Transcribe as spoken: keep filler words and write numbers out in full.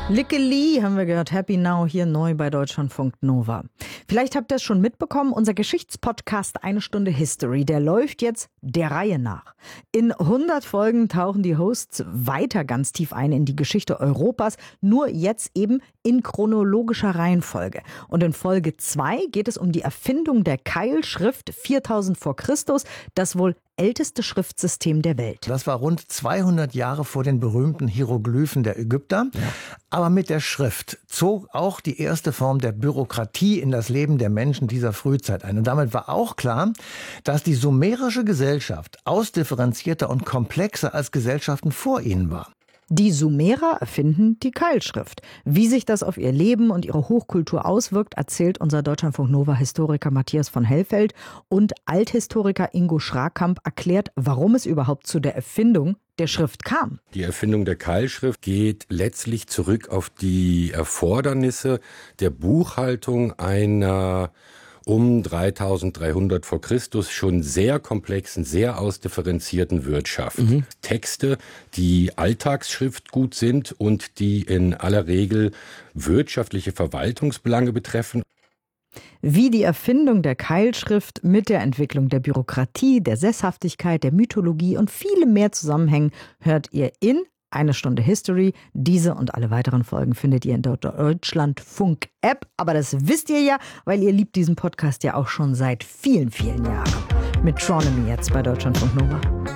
Lickeli haben wir gehört, Happy Now hier neu bei Deutschlandfunk Nova. Vielleicht habt ihr es schon mitbekommen, unser Geschichtspodcast Eine Stunde History, der läuft jetzt der Reihe nach. In hundert Folgen tauchen die Hosts weiter ganz tief ein in die Geschichte Europas, nur jetzt eben in chronologischer Reihenfolge. Und in Folge zwei geht es um die Erfindung der Keilschrift viertausend vor Christus, das wohl älteste Schriftsystem der Welt. Das war rund zweihundert Jahre vor den berühmten Hieroglyphen der Ägypter. Ja. Aber mit der Schrift zog auch die erste Form der Bürokratie in das Leben der Menschen dieser Frühzeit ein. Und damit war auch klar, dass die sumerische Gesellschaft ausdifferenzierter und komplexer als Gesellschaften vor ihnen war. Die Sumerer erfinden die Keilschrift. Wie sich das auf ihr Leben und ihre Hochkultur auswirkt, erzählt unser Deutschlandfunk-Nova-Historiker Matthias von Hellfeld. Und Althistoriker Ingo Schrakamp erklärt, warum es überhaupt zu der Erfindung der Schrift kam. Die Erfindung der Keilschrift geht letztlich zurück auf die Erfordernisse der Buchhaltung einer um dreitausenddreihundert vor Christus schon sehr komplexen, sehr ausdifferenzierten Wirtschaft. Mhm. Texte, die Alltagsschriftgut sind und die in aller Regel wirtschaftliche Verwaltungsbelange betreffen. Wie die Erfindung der Keilschrift mit der Entwicklung der Bürokratie, der Sesshaftigkeit, der Mythologie und vielem mehr zusammenhängen, hört ihr in Eine Stunde History. Diese und alle weiteren Folgen findet ihr in der Deutschlandfunk-App. Aber das wisst ihr ja, weil ihr liebt diesen Podcast ja auch schon seit vielen, vielen Jahren. Metronomy jetzt bei Deutschlandfunk Nova.